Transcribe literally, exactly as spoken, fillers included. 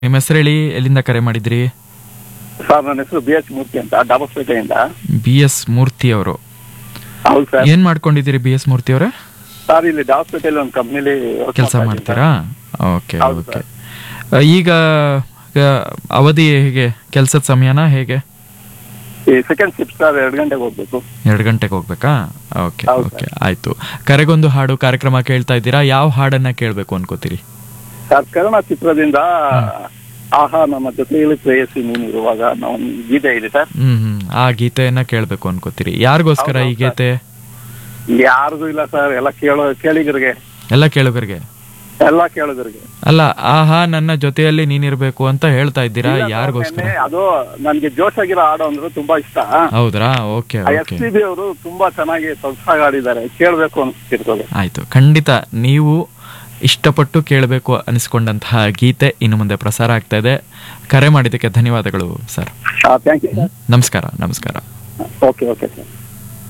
ನಿಮ್ಮ ಹೆಸರು ಹೇಳಿ, ಎಲ್ಲಿಂದ ಕರೆ ಮಾಡಿದ್ರಿ? ಸರ್ ನನ್ನ ಹೆಸರು ಬಿ ಎಸ್ ಮೂರ್ತಿ ಅಂತ, ಡಾಬಸ್ಪೇಟೆಯಿಂದ. ಬಿ ಎಸ್ ಮೂರ್ತಿ ಅವರು ಹೌದು ಸರ್. ಏನ್ ಮಾಡ್ಕೊಂಡಿದ್ದೀರಿ ಬಿ ಎಸ್ ಮೂರ್ತಿ ಅವರೇ? ಸರ್ ಇಲ್ಲಿ ಡಾಬಸ್ಪೇಟೆಯಲ್ಲಿ ಒಂದು ಕಂಪ್ನಿಲಿ ಕೆಲಸ ಮಾಡ್ತೀರಾ? Okay okay. ಈಗ ಆ, ಅವಧಿ ಹೇಗೆ? ಕೆಲಸದ ಸಮಯನ ಹೇಗೆ? ಈ ಸೆಕೆಂಡ್ ಶಿಫ್ಟ್ ಸರ್, ಎರಡು ಗಂಟೆಗೆ ಹೋಗ್ಬೇಕು. ಎರಡು ಗಂಟೆಗೆ ಹೋಗ್ಬೇಕಾ? ಓಕೆ ಹೌದು ಓಕೆ, ಆಯ್ತು. ಕರೆಗೊಂದು ಹಾಡು ಕಾರ್ಯಕ್ರಮ ಕೇಳ್ತಾ ಇದ್ದೀರಾ. ಯಾವ ಹಾಡನ್ನ ಕೇಳ್ಬೇಕು ಅನ್ಕೋತೀರಿ? ಸರ್ ಕರ್ಣ ಚಿತ್ರದಿಂದ ಆಹಾ ನಮ್ಮ ಜೊತೆಯಲ್ಲಿ ಪ್ರೇಯಸಿ ನೀನು ಇರುವಾಗ ನಾವು ಗೀತೆ ಇದೆ ಸರ್. ಹ್ಮ್ ಹ್ಮ್ ಆ ಗೀತೆಯನ್ನ ಕೇಳ್ಬೇಕು ಅನ್ಕೋತೀರಿ. ಯಾರಿಗೋಸ್ಕರ ಈ ಹೌದು ಗೀತೆ? ಯಾರಿಗೂ ಇಲ್ಲ ಸರ್, ಎಲ್ಲ ಕೇಳೋ ಕೇಳಿಗರಿಗೆ, ಎಲ್ಲ ಕೇಳುಗರಿಗೆ. ಎಲ್ಲ ಕೇಳಿಗರಿಗೆ. ಅಲ್ಲ, ಆಹಾ ನನ್ನ ಜೊತೆಯಲ್ಲಿ ನೀನಿರ್ಬೇಕು ಅಂತ ಹೇಳ್ತಾ ಇದ್ದೀರಾ, ಯಾರಿಗೋಸ್ಕರ? ಅದು ನನ್ಗೆ ಜೋಶ್ ಆಗಿರೋ ಹಾಡು ಅಂದ್ರೆ ತುಂಬಾ ಇಷ್ಟ. ಹೌದ್ರಾ? Okay yes okay, P B ಅವರು ತುಂಬಾ ಚೆನ್ನಾಗಿ ಸೊಗಸಾಗಿ ಆಡಿದ್ದಾರೆ, ಕೇಳ್ಬೇಕು ಅನ್ಸ್ತಿರ್ತದೆ. ಆಯ್ತು. ಖಂಡಿತ ನೀವು ಇಷ್ಟಪಟ್ಟು ಕೇಳಬೇಕು ಅನಿಸ್ಕೊಂಡಂತಹ ಗೀತೆ ಇನ್ನು ಮುಂದೆ ಪ್ರಸಾರ ಆಗ್ತಾ ಇದೆ. ಕರೆ ಮಾಡಿದ್ದಕ್ಕೆ ಧನ್ಯವಾದಗಳು ಸರ್. Thank you sir. ನಮಸ್ಕಾರ ನಮಸ್ಕಾರ. Okay okay sir.